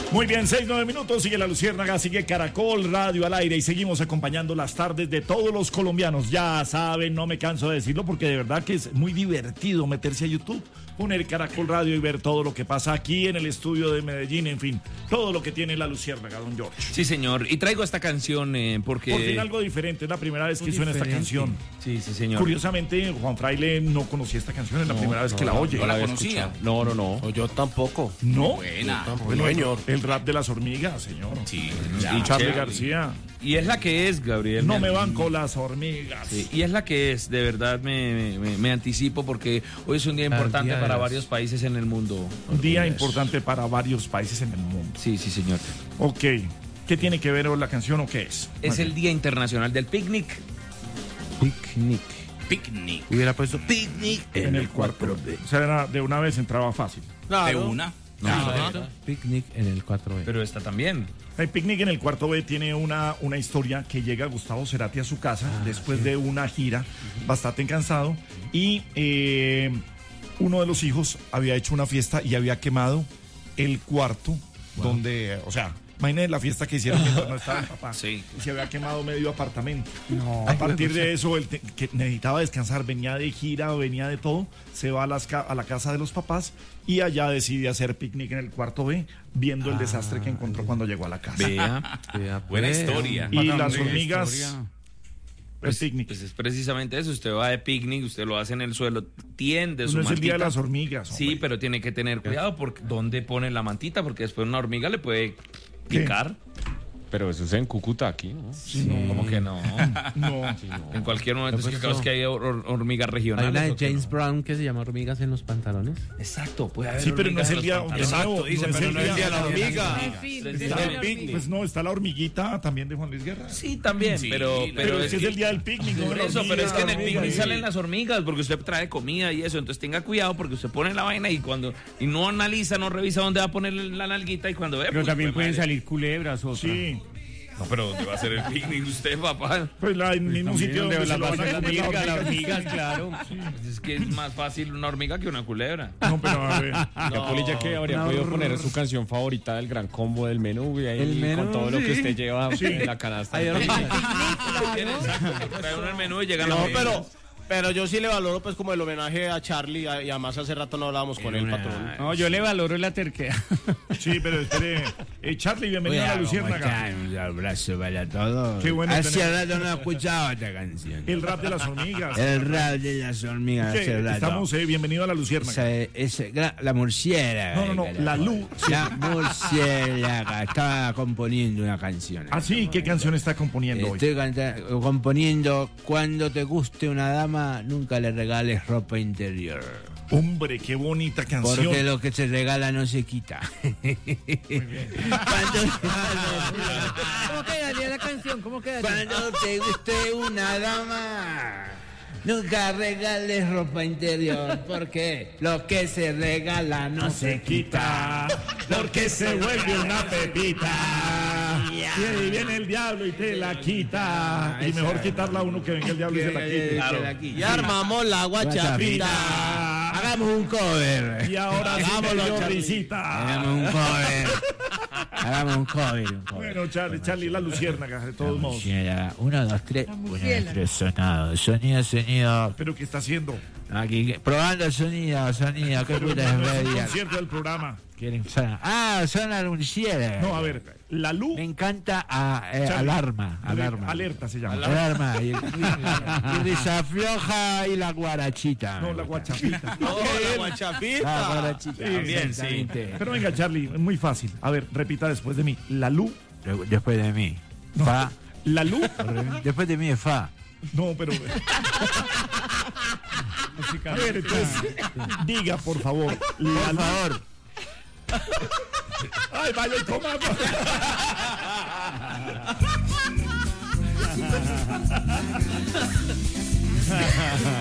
Muy bien, 6-9 minutos, sigue La Luciérnaga, sigue Caracol Radio al aire y seguimos acompañando las tardes de todos los colombianos. Ya saben, no me canso de decirlo porque de verdad que es muy divertido meterse a YouTube, poner Caracol Radio y ver todo lo que pasa aquí en el estudio de Medellín, en fin, todo lo que tiene La Luciérnaga, don George. Sí, señor, y traigo esta canción porque... Por fin algo diferente, es la primera vez que suena esta canción. Sí, sí, señor. Curiosamente, Juan Fraile no conocía esta canción, es la primera vez que la oye. No la conocía. No, yo tampoco. ¿No? Buena. Bueno, señor. El rap de las hormigas, señor. Sí. Y Charly García. Y es la que es, Gabriel. No me banco las hormigas. Sí, y es la que es, de verdad me anticipo porque hoy es un día importante para varios países en el mundo. Un día importante para varios países en el mundo. Sí, sí, señor. Ok. ¿Qué tiene que ver la canción o qué es? Es el Día Internacional del Picnic. Picnic. Hubiera puesto picnic En el cuarto B. O sea, de una vez entraba fácil. De una. Picnic en el 4B. Pero esta también. El Picnic en el cuarto B tiene una historia que llega Gustavo Cerati a su casa después de una gira bastante cansado y uno de los hijos había hecho una fiesta y había quemado el cuarto donde, o sea, imagínense la fiesta que hicieron mientras no estaba el papá. Sí. Y se había quemado medio apartamento. No. A partir de eso, él que necesitaba descansar, venía de gira, venía de todo, se va a la casa de los papás y allá decide hacer picnic en el cuarto B, viendo el desastre que encontró cuando llegó a la casa. Vea. Buena historia. Y las hormigas, el picnic. Pues es precisamente eso. Usted va de picnic, usted lo hace en el suelo, tiende su No es el día de mantita. las hormigas. Sí, hombre. pero tiene que tener cuidado porque dónde pone la mantita, porque después una hormiga le puede picar. Pero eso es en Cúcuta aquí, ¿no? No, como que no. No. En cualquier momento es que que hay hormigas Hay regionales. una de ¿o qué James no? Brown que se llama Hormigas en los pantalones. Exacto, puede haber Sí, pero no es el hormigas día. en los pantalones. Exacto, dice, pero no es el día de la hormiga. Precisamente. Pues no, está la hormiguita también de Juan Luis Guerra. Sí, también, pero es que es el día del picnic, ¿no? Por La eso, hormiga, pero es que en el la picnic hormiga, salen las hormigas porque usted trae comida y eso, entonces tenga cuidado porque usted pone la vaina y no analiza, no revisa dónde va a poner la nalguita y cuando ve. Pero pues, también pues, pueden madre. salir culebras o Sí, No, pero ¿dónde va a ser el picnic usted, papá? pues el mismo sitio donde se lo van a comer las hormigas, claro. Es que es más fácil una hormiga que una culebra. No, pero a ver. La polilla que habría podido poner su canción favorita del gran combo del menú y ahí El menú, con todo lo que sí. usted lleva en la canasta. Hay hormigas. Exacto, trae uno el menú y llegan No, las hormigas. pero yo sí le valoro pues como el homenaje a Charly y además hace rato no hablábamos con él, patrón. No, yo le valoro la terquedad. Sí, pero espere. Charly, bienvenido a la Luciérnaga. Un abrazo para todos. Qué bueno Hace tener- rato no escuchaba esta canción. El rap de las hormigas. El rap de las hormigas ¿Qué? hace rato. Estamos, bienvenido a la Luciérnaga. La murciélaga. No, la Lu. La murciélaga. Estaba componiendo una canción. Ah, sí, ¿qué canción está componiendo hoy? Estoy componiendo Cuando te guste una dama, nunca le regales ropa interior. Hombre, qué bonita canción. Porque lo que se regala no se quita. ¿Cómo quedaría la canción? ¿Cómo quedaría? Cuando te guste una dama, nunca regales ropa interior. Porque lo que se regala no se quita. Porque se vuelve una pepita. Y ahí viene el diablo y te la quita. Y mejor quitarla a uno que venga el diablo y se la quite. Claro. Y armamos la guachapita. Hagamos un cover. Y ahora sí me Hagámoslo, dio Charly. risita. Hagamos un cover. Hagamos un cover. Bueno, Charly, la Luciérnaga, de todos modos. Murciélaga. 1, 2, 3. 1, 2, 3, sonado. Sonido. ¿Pero qué está haciendo? Aquí, probando sonido. Qué puta es No es un media. concierto del programa. ¿Quieren sonar? Suena la murciélaga. No, a ver, la Lu. Me encanta Charly. alarma. Alerta se llama. Alarma. Y desafloja y la guarachita. No, la guachapita. No, la La guachapita. guarachita. También, exactamente. Pero venga, Charly, es muy fácil. A ver, repita después de mí. La Lu. Después de mí. Fa. La Lu. Después de mí es fa. No, pero. A ver, entonces, diga, por favor. La Lu. favor. Ay, vaya y comamos.